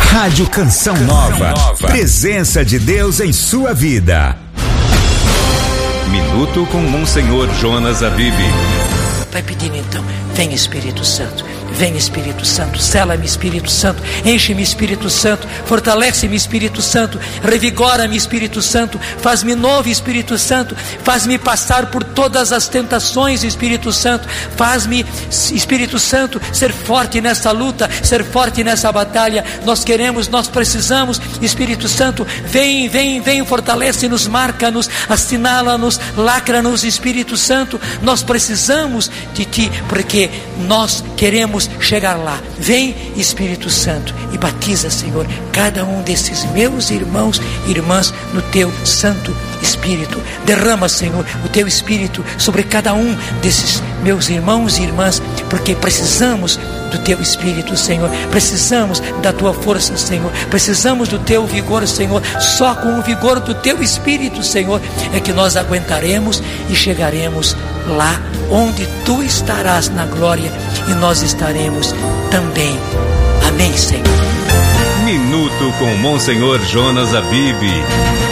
Rádio Canção Nova. Presença de Deus em sua vida. Minuto com Monsenhor Jonas Abib. Vai pedindo então, vem Espírito Santo, vem Espírito Santo, sela-me Espírito Santo, enche-me Espírito Santo, fortalece-me Espírito Santo, revigora-me Espírito Santo, faz-me novo Espírito Santo, faz-me passar por todas as tentações Espírito Santo, faz-me Espírito Santo ser forte nessa luta, ser forte nessa batalha. Nós queremos, nós precisamos, Espírito Santo, vem, fortalece-nos, marca-nos, assinala-nos, lacra-nos Espírito Santo. Nós precisamos de Ti, porque nós queremos chegar lá. Vem Espírito Santo e batiza, Senhor, cada um desses meus irmãos e irmãs no Teu Santo Espírito. Derrama, Senhor, o Teu Espírito sobre cada um desses meus irmãos e irmãs, porque precisamos do Teu Espírito, Senhor, precisamos da Tua força, Senhor, precisamos do Teu vigor, Senhor. Só com o vigor do Teu Espírito, Senhor, é que nós aguentaremos e chegaremos lá onde Tu estarás na glória e nós estaremos também. Amém, Senhor. Minuto com Monsenhor Jonas Abib.